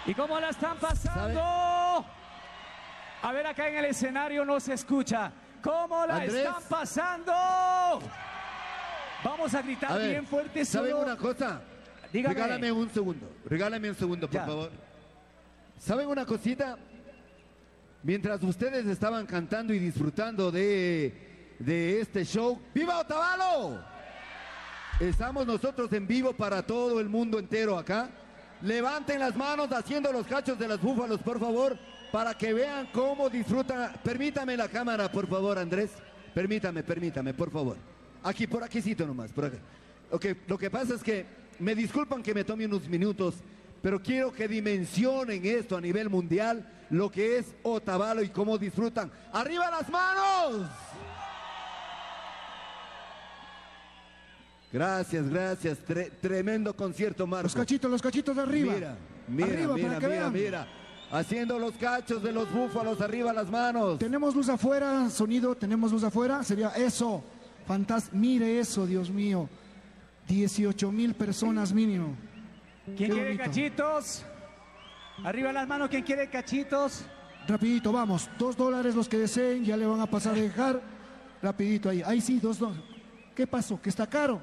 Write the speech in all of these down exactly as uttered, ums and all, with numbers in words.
¿Y cómo la están pasando? ¿Sabe? A ver, acá en el escenario no se escucha. ¿Cómo la Andrés, están pasando? Vamos a gritar a ver, bien fuerte. ¿Saben solo... una cosa? Dígame. Regálame un segundo. Regálame un segundo, por ya. favor. ¿Saben una cosita? Mientras ustedes estaban cantando y disfrutando de, de este show, ¡viva Otavalo! Estamos nosotros en vivo para todo el mundo entero acá. Levanten las manos haciendo los cachos de las búfalos, por favor, para que vean cómo disfrutan. Permítame la cámara, por favor, Andrés. Permítame, permítame, por favor. Aquí, por aquícito nomás, por acá. Okay, lo que pasa es que, me disculpan que me tome unos minutos, pero quiero que dimensionen esto a nivel mundial, lo que es Otavalo y cómo disfrutan. ¡Arriba las manos! Gracias, gracias. Tre tremendo concierto, Marcos. Los cachitos, los cachitos de arriba. Mira, mira, arriba, mira, para que mira, vean. mira. Haciendo los cachos de los búfalos, arriba las manos. Tenemos luz afuera, sonido, tenemos luz afuera. Sería eso. Fantástico. Mire eso, Dios mío. dieciocho mil personas mínimo. ¿Quién quiere cachitos? Arriba las manos, ¿quién quiere cachitos? Rapidito, vamos. Dos dólares los que deseen, ya le van a pasar a dejar. Rapidito ahí. Ahí sí, dos dólares. ¿Qué pasó? ¿Que está caro?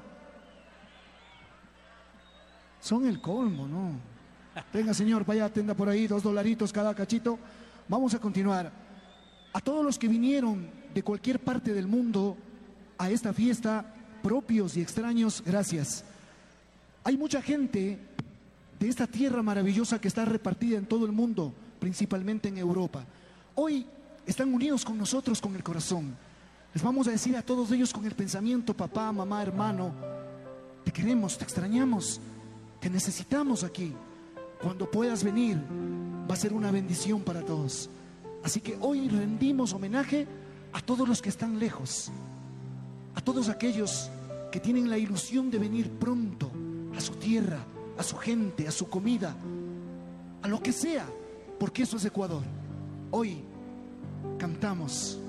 Son el colmo, ¿no? Venga, señor, vaya, atenda por ahí, dos dolaritos cada cachito. Vamos a continuar. A todos los que vinieron de cualquier parte del mundo a esta fiesta, propios y extraños, gracias. Hay mucha gente de esta tierra maravillosa que está repartida en todo el mundo, principalmente en Europa. Hoy están unidos con nosotros con el corazón. Les vamos a decir a todos ellos con el pensamiento, papá, mamá, hermano, te queremos, te extrañamos, te necesitamos aquí. Cuando puedas venir, va a ser una bendición para todos. Así que hoy rendimos homenaje a todos los que están lejos, a todos aquellos que tienen la ilusión de venir pronto a su tierra, a su gente, a su comida, a lo que sea, porque eso es Ecuador. Hoy cantamos